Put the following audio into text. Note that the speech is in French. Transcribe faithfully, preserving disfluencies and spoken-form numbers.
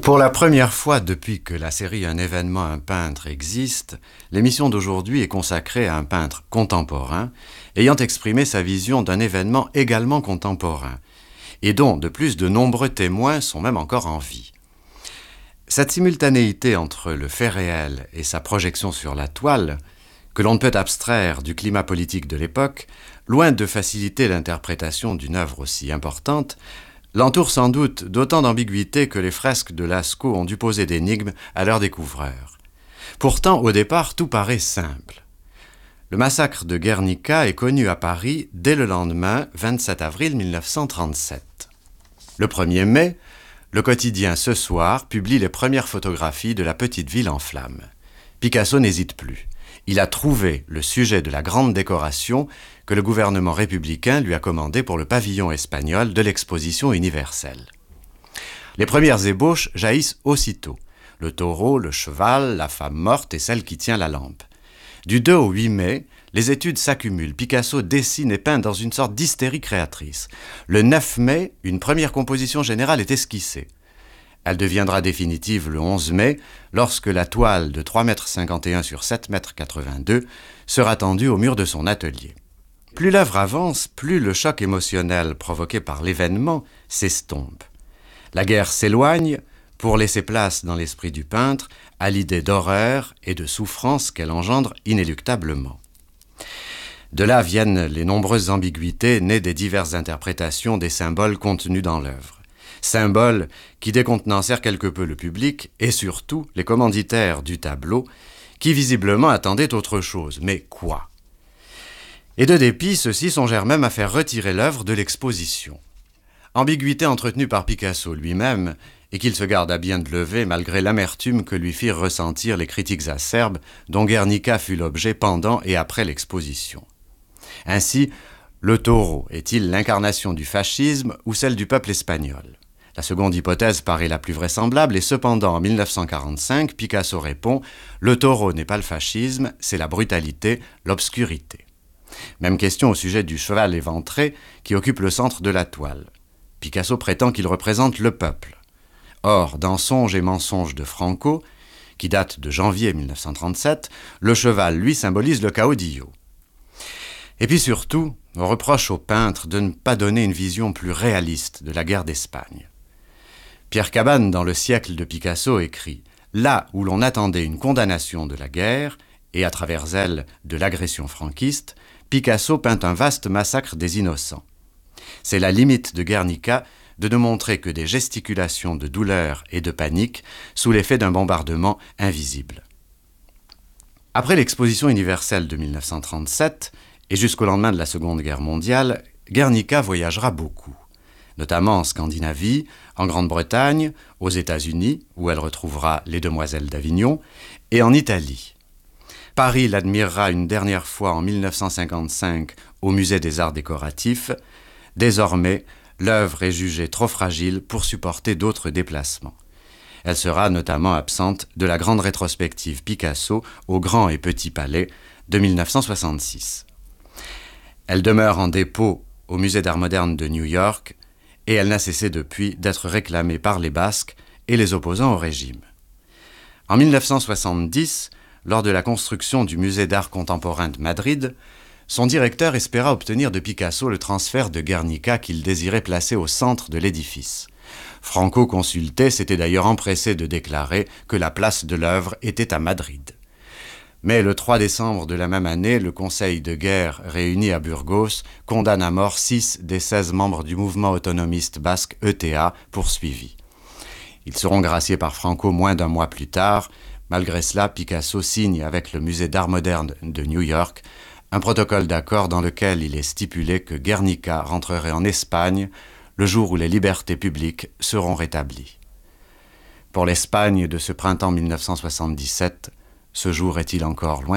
Pour la première fois depuis que la série Un événement, un peintre existe, l'émission d'aujourd'hui est consacrée à un peintre contemporain ayant exprimé sa vision d'un événement également contemporain et dont, de plus, de nombreux témoins sont même encore en vie. Cette simultanéité entre le fait réel et sa projection sur la toile, que l'on ne peut abstraire du climat politique de l'époque, loin de faciliter l'interprétation d'une œuvre aussi importante, l'entoure sans doute d'autant d'ambiguïté que les fresques de Lascaux ont dû poser d'énigmes à leurs découvreurs. Pourtant, au départ, tout paraît simple. Le massacre de Guernica est connu à Paris dès le lendemain, vingt-sept avril mille neuf cent trente-sept. Le premier mai, le quotidien Ce Soir publie les premières photographies de la petite ville en flammes. Picasso n'hésite plus. Il a trouvé le sujet de la grande décoration que le gouvernement républicain lui a commandé pour le pavillon espagnol de l'exposition universelle. Les premières ébauches jaillissent aussitôt. Le taureau, le cheval, la femme morte et celle qui tient la lampe. Du deux au huit mai, les études s'accumulent. Picasso dessine et peint dans une sorte d'hystérie créatrice. Le neuf mai, une première composition générale est esquissée. Elle deviendra définitive le onze mai, lorsque la toile de trois mètres cinquante et un sur sept mètres quatre-vingt-deux sera tendue au mur de son atelier. Plus l'œuvre avance, plus le choc émotionnel provoqué par l'événement s'estompe. La guerre s'éloigne pour laisser place dans l'esprit du peintre à l'idée d'horreur et de souffrance qu'elle engendre inéluctablement. De là viennent les nombreuses ambiguïtés nées des diverses interprétations des symboles contenus dans l'œuvre. Symboles qui décontenancèrent quelque peu le public et surtout les commanditaires du tableau qui visiblement attendaient autre chose. Mais quoi ? Et de dépit, ceux-ci songèrent même à faire retirer l'œuvre de l'exposition. Ambiguïté entretenue par Picasso lui-même et qu'il se garda bien de lever malgré l'amertume que lui firent ressentir les critiques acerbes dont Guernica fut l'objet pendant et après l'exposition. Ainsi, le taureau est-il l'incarnation du fascisme ou celle du peuple espagnol ? La seconde hypothèse paraît la plus vraisemblable et cependant, en mille neuf cent quarante-cinq, Picasso répond « Le taureau n'est pas le fascisme, c'est la brutalité, l'obscurité ». Même question au sujet du cheval éventré qui occupe le centre de la toile. Picasso prétend qu'il représente le peuple. Or, dans Songes et mensonges de Franco, qui date de janvier mille neuf cent trente-sept, le cheval, lui, symbolise le caudillo. Et puis surtout, on reproche au peintre de ne pas donner une vision plus réaliste de la guerre d'Espagne. Pierre Cabane, dans Le siècle de Picasso, écrit « Là où l'on attendait une condamnation de la guerre, et à travers elle de l'agression franquiste, Picasso peint un vaste massacre des innocents. C'est la limite de Guernica de ne montrer que des gesticulations de douleur et de panique sous l'effet d'un bombardement invisible. » Après l'exposition universelle de mille neuf cent trente-sept, et jusqu'au lendemain de la Seconde Guerre mondiale, Guernica voyagera beaucoup, notamment en Scandinavie, en Grande-Bretagne, aux États-Unis, où elle retrouvera les Demoiselles d'Avignon, et en Italie. Paris l'admirera une dernière fois en mille neuf cent cinquante-cinq au Musée des Arts Décoratifs. Désormais, l'œuvre est jugée trop fragile pour supporter d'autres déplacements. Elle sera notamment absente de la grande rétrospective Picasso au Grand et Petit Palais de mille neuf cent soixante-six. Elle demeure en dépôt au Musée d'Art moderne de New York et elle n'a cessé depuis d'être réclamée par les Basques et les opposants au régime. En mille neuf cent soixante-dix, lors de la construction du Musée d'Art contemporain de Madrid, son directeur espéra obtenir de Picasso le transfert de Guernica qu'il désirait placer au centre de l'édifice. Franco, consulté, s'était d'ailleurs empressé de déclarer que la place de l'œuvre était à Madrid. Mais le trois décembre de la même année, le Conseil de guerre réuni à Burgos condamne à mort six des seize membres du mouvement autonomiste basque E T A poursuivis. Ils seront graciés par Franco moins d'un mois plus tard. Malgré cela, Picasso signe avec le Musée d'Art moderne de New York un protocole d'accord dans lequel il est stipulé que Guernica rentrerait en Espagne le jour où les libertés publiques seront rétablies. Pour l'Espagne de ce printemps mille neuf cent soixante-dix-sept, ce jour est-il encore lointain ?